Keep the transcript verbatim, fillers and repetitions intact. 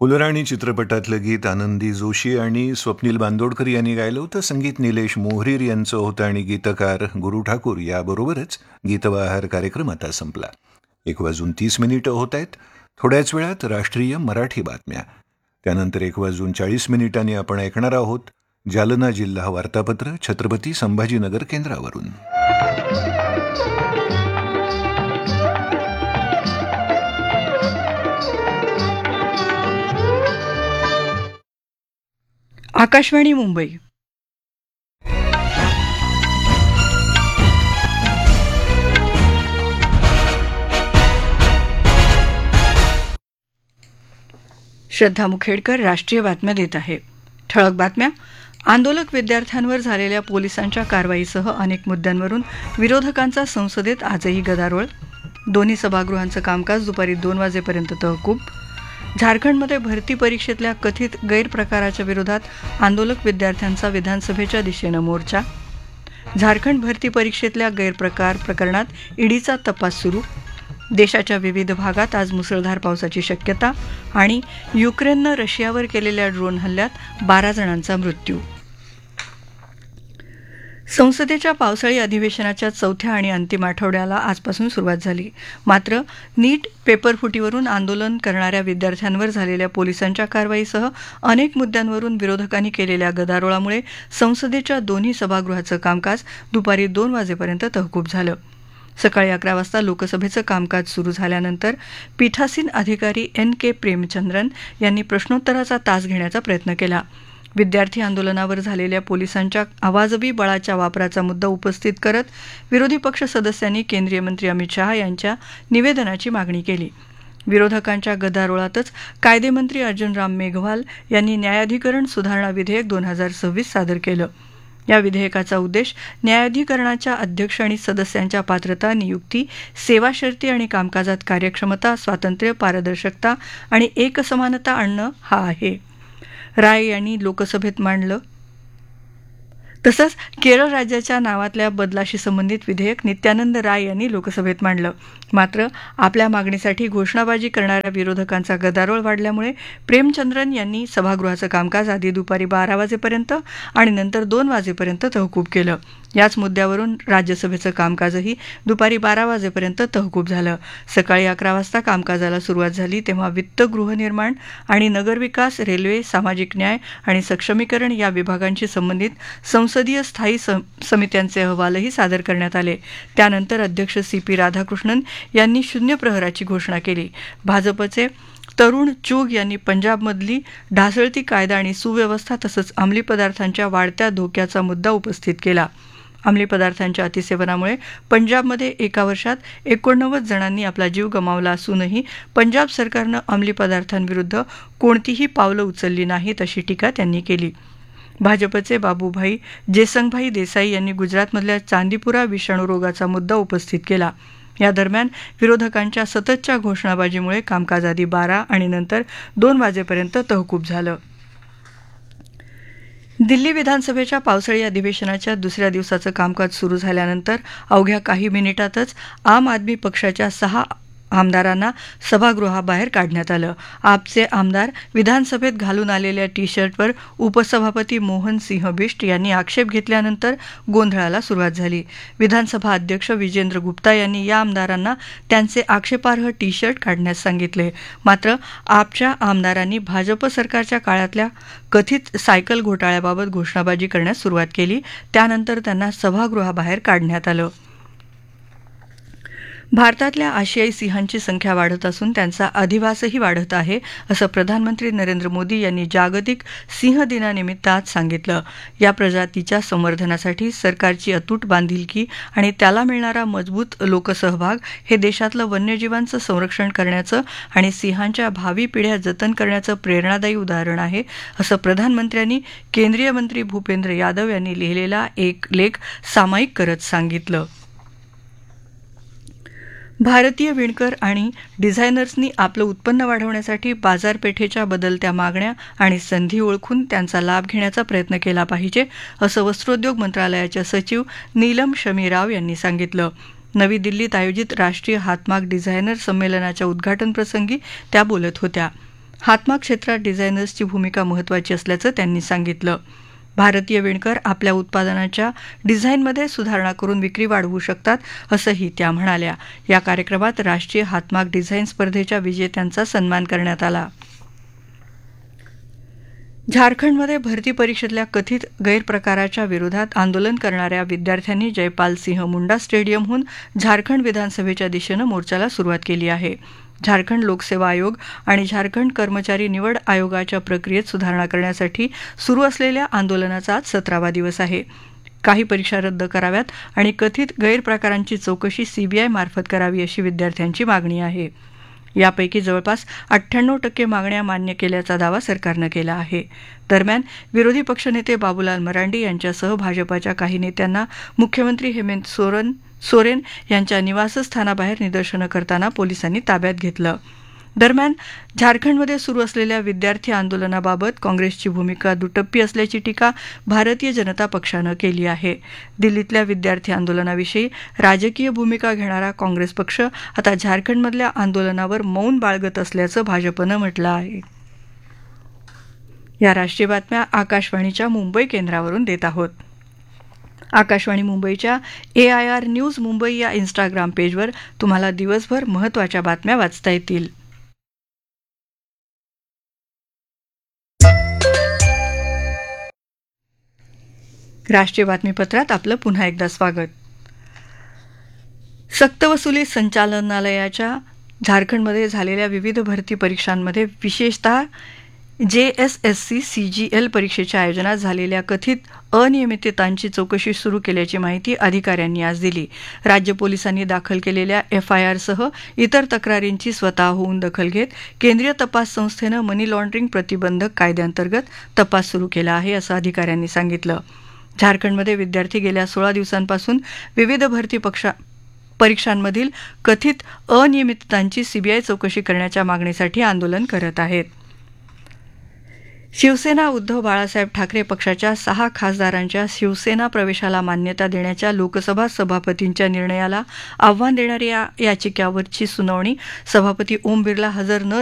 फुलराणी चित्रपटातलं गीत आनंदी जोशी आणि स्वप्नील बांदोडकर यांनी गायलं होतं. संगीत निलेश मोहरीर यांचं होतं आणि गीतकार गुरु ठाकूर. याबरोबरच गीतबहार कार्यक्रम आता संपला. एक वाजून तीस मिनिटं होत आहेत. थोड्याच वेळात राष्ट्रीय मराठी बातम्या, त्यानंतर एक वाजून चाळीस मिनिटांनी आपण ऐकणार आहोत जालना जिल्हा वार्तापत्र छत्रपती संभाजीनगर केंद्रावरून. आकाशवाणी मुंबई. श्रद्धा मुखेडकर राष्ट्रीय बातम्या देत आहे. ठळक बातम्या. आंदोलक विद्यार्थ्यांवर झालेल्या पोलिसांच्या कारवाईसह अनेक मुद्द्यांवरून विरोधकांचा संसदेत आजही गदारोळ. दोन्ही सभागृहांचं कामकाज दुपारी दोन वाजेपर्यंत तहकूब. झारखंडमध्ये भरती परीक्षेतल्या कथित गैरप्रकाराच्या विरोधात आंदोलक विद्यार्थ्यांचा विधानसभेच्या दिशेनं मोर्चा. झारखंड भरती परीक्षेतल्या गैरप्रकार प्रकरणात ईडीचा तपास सुरू. देशाच्या विविध भागात आज मुसळधार पावसाची शक्यता. आणि युक्रेननं रशियावर केलेल्या ड्रोन हल्ल्यात बारा जणांचा मृत्यू. संसदेच्या पावसाळी अधिवेशनाच्या चौथ्या आणि अंतिम आठवड्याला आजपासून सुरुवात झाली. मात्र नीट पेपरफुटीवरून आंदोलन करणाऱ्या विद्यार्थ्यांवर झालेल्या पोलिसांच्या कारवाईसह अनेक मुद्द्यांवरून विरोधकांनी केलेल्या गदारोळामुळे संसदेच्या दोन्ही सभागृहाचं कामकाज दुपारी दोन वाजेपर्यंत तहकूब झालं. सकाळी अकरा वाजता लोकसभेचं कामकाज सुरू झाल्यानंतर पीठासीन अधिकारी एन के प्रेमचंद्रन यांनी प्रश्नोत्तराचा तास घेण्याचा प्रयत्न केला. विद्यार्थी आंदोलनावर झालेल्या पोलिसांच्या आवाजवी बळाच्या वापराचा मुद्दा उपस्थित करत विरोधी पक्ष सदस्यांनी केंद्रीय मंत्री अमित शहा यांच्या निवेदनाची मागणी केली. विरोधकांच्या गदारोळातच कायदेमंत्री अर्जुन राम मेघवाल यांनी न्यायाधिकरण सुधारणा विधेयक दोन हजार सव्वीस सादर केलं. या विधेयकाचा उद्देश न्यायाधिकरणाच्या अध्यक्ष आणि सदस्यांच्या पात्रता, नियुक्ती, सेवा शर्ती आणि कामकाजात कार्यक्षमता, स्वातंत्र्य, पारदर्शकता आणि एकसमानता आणणं हा आहे. राय यांनी लोकसभेत मांडलं. तसंच केरळ राज्याच्या नावातल्या बदलाशी संबंधित विधेयक नित्यानंद राय यांनी लोकसभेत मांडलं. मात्र आपल्या मागणीसाठी घोषणाबाजी करणाऱ्या विरोधकांचा गदारोळ वाढल्यामुळे प्रेमचंद्रन यांनी सभागृहाचं कामकाज आधी दुपारी बारा वाजेपर्यंत आणि नंतर दोन वाजेपर्यंत तहकूब केलं. याच मुद्द्यावरून राज्यसभेचं कामकाजही दुपारी बारा वाजेपर्यंत तहकूब झालं. सकाळी अकरा वाजता कामकाजाला सुरुवात झाली तेव्हा वित्त, गृहनिर्माण आणि नगरविकास, रेल्वे, सामाजिक न्याय आणि सक्षमीकरण या विभागांशी संबंधित संसदीय स्थायी समित्यांचे अहवालही सादर करण्यात आले. त्यानंतर अध्यक्ष सी पी राधाकृष्णन यांनी शून्य प्रहराची घोषणा केली. भाजपचे तरुण चूग यांनी पंजाबमधली ढासळती कायदा आणि सुव्यवस्था तसंच अंमली पदार्थांच्या वाढत्या धोक्याचा मुद्दा उपस्थित केला. अंमली पदार्थांच्या अतिसेवनामुळे पंजाबमध्ये एका वर्षात एकोणनव्वद जणांनी आपला जीव गमावला असूनही पंजाब सरकारनं अंमली पदार्थांविरुद्ध कोणतीही पावलं उचलली नाहीत अशी टीका त्यांनी केली. भाजपचे बाबूभाई जेसंगभाई देसाई यांनी गुजरातमधल्या चांदीपुरा विषाणू रोगाचा मुद्दा उपस्थित केला. या दरम्यान विरोधकांच्या सततच्या घोषणाबाजीमुळे कामकाज आधी बारा आणि नंतर दोन वाजेपर्यंत तहकूब झालं. दिल्ली विधानसभेच्या पावसाळी अधिवेशनाच्या दुसऱ्या दिवसाचं कामकाज सुरू झाल्यानंतर अवघ्या काही मिनिटातच आम आदमी पक्षाच्या सहा आमदारांना सभागृहाबाहेर काढण्यात आलं. आपचे आमदार विधानसभेत घालून आलेल्या टी शर्टवर उपसभापती मोहन सिंह बिष्ट यांनी आक्षेप घेतल्यानंतर गोंधळाला सुरुवात झाली. विधानसभा अध्यक्ष विजेंद्र गुप्ता यांनी या आमदारांना त्यांचे आक्षेपार्ह टी शर्ट काढण्यास सांगितले. मात्र आपच्या आमदारांनी भाजप सरकारच्या काळातल्या कथित सायकल घोटाळ्याबाबत घोषणाबाजी करण्यास सुरुवात केली. त्यानंतर त्यांना सभागृहाबाहेर काढण्यात आलं. भारतातल्या आशियाई सिंहांची संख्या वाढत असून त्यांचा अधिवासही वाढत आहे असं प्रधानमंत्री नरेंद्र मोदी यांनी जागतिक सिंह दिनानिमित्त आज सांगितलं. या प्रजातीच्या संवर्धनासाठी सरकारची अतूट बांधिलकी आणि त्याला मिळणारा मजबूत लोकसहभाग हे देशातलं वन्यजीवांचं संरक्षण करण्याचं आणि सिंहांच्या भावी पिढ्या जतन करण्याचं प्रेरणादायी उदाहरण आहे असं प्रधानमंत्र्यांनी केंद्रीय मंत्री भूपेंद्र यादव यांनी लिहिलेला एक लेख सामायिक करत सांगितलं. भारतीय विणकर आणि डिझायनर्सनी आपलं उत्पन्न वाढवण्यासाठी बाजारपेठेच्या बदलत्या मागण्या आणि संधी ओळखून त्यांचा लाभ घेण्याचा प्रयत्न केला पाहिजे असं वस्त्रोद्योग मंत्रालयाच्या सचिव नीलम शमी राव यांनी सांगितलं. नवी दिल्लीत आयोजित राष्ट्रीय हातमाग डिझायनर संमेलनाच्या उद्घाटनप्रसंगी त्या बोलत होत्या. हातमाग क्षेत्रात डिझायनर्सची भूमिका महत्त्वाची असल्याचं त्यांनी सांगितलं. भारतीय विणकर आपल्या उत्पादनाच्या डिझाईनमध्ये सुधारणा करून विक्री वाढवू शकतात असंही त्या म्हणाल्या. या कार्यक्रमात राष्ट्रीय हातमाग डिझाईन स्पर्धेच्या विजेत्यांचा सन्मान करण्यात आला. झारखंडमध्ये भरती परीक्षेतल्या कथित गैरप्रकाराच्या विरोधात आंदोलन करणाऱ्या विद्यार्थ्यांनी जयपाल सिंह मुंडा स्टेडियमहून झारखंड विधानसभेच्या दिशेनं मोर्चाला सुरुवात केली आहे. झारखंड लोकसेवा आयोग आणि झारखंड कर्मचारी निवड आयोगाच्या प्रक्रियेत सुधारणा करण्यासाठी सुरू असलेल्या आंदोलनाचा आज सतरावा दिवस आहे. काही परीक्षा रद्द कराव्यात आणि कथित गैरप्रकारांची चौकशी सीबीआय मार्फत करावी अशी विद्यार्थ्यांची मागणी आहे. यापैकी जवळपास अठ्ठ्याण्णव टक्के मागण्या मान्य केल्याचा दावा सरकारनं केला आहे. दरम्यान विरोधी पक्षनेते बाबूलाल मरांडी यांच्यासह भाजपाच्या काही नेत्यांना मुख्यमंत्री हेमंत सोरेन सोरेन यांच्या निवासस्थानाबाहेर निदर्शनं करताना पोलिसांनी ताब्यात घेतलं. दरम्यान झारखंडमध्ये सुरू असलेल्या विद्यार्थी आंदोलनाबाबत काँग्रेसची भूमिका दुटप्पी असल्याची टीका भारतीय जनता पक्षानं केली आहे. दिल्लीतल्या विद्यार्थी आंदोलनाविषयी राजकीय भूमिका घेणारा काँग्रेस पक्ष आता झारखंडमधल्या आंदोलनावर मौन बाळगत असल्याचं भाजपनं म्हटलं आहे. या राष्ट्रीय बातम्या आकाशवाणीच्या मुंबई केंद्रावरून देत आहोत. आकाशवाणी मुंबईच्या ए आय आर न्यूज मुंबई या इन्स्टाग्राम पेजवर तुम्हाला दिवसभर महत्त्वाच्या बातम्या वाचता येतील. राष्ट्रीय बातमीपत्रात आपलं पुन्हा एकदा स्वागत. सक्तवसुली संचालनालयाच्या झारखंडमध्ये झालेल्या विविध भरती परीक्षांमध्ये विशेषतः जे S S C C G L परीक्षेच्या आयोजनात झालेल्या कथित अनियमिततांची चौकशी सुरू केल्याची माहिती अधिकाऱ्यांनी आज दिली. राज्य पोलिसांनी दाखल केलेल्या एफ आय आरसह इतर तक्रारींची स्वतःहून दखल घेत केंद्रीय तपास संस्थेनं मनी लॉन्ड्रिंग प्रतिबंधक कायद्याअंतर्गत तपास सुरू केला आहे असं अधिकाऱ्यांनी सांगितलं. झारखंडमध्ये विद्यार्थी गेल्या सोळा दिवसांपासून विविध भरती पक्षा परीक्षांमधील कथित अनियमिततांची सीबीआय चौकशी करण्याच्या मागणीसाठी आंदोलन करत आहेत. शिवसेना उद्धव बाळासाहेब ठाकरे पक्षाच्या सहा खासदारांच्या शिवसेना प्रवेशाला मान्यता देण्याच्या लोकसभा सभापतींच्या निर्णयाला आव्हान देणाऱ्या याचिकेवरची सुनावणी सभापती ओम बिर्ला हजर न